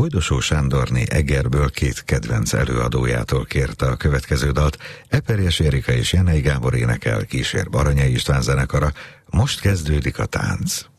Bojdosó Sándorné Egerből 2 kedvenc előadójától kérte a következő dalt. Eperjes Érika és Jenei Gábor énekel, kísér Baranyai István zenekara. Most kezdődik a tánc.